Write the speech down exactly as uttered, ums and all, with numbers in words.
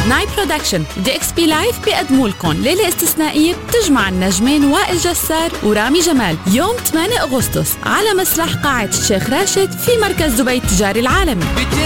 نايت برودكشن ودي اكس بي لايف بيقدموا لكم ليلة استثنائية بتجمع النجمين وائل جسار ورامي جمال يوم ثمانية أغسطس على مسرح قاعة الشيخ راشد في مركز دبي التجاري العالمي.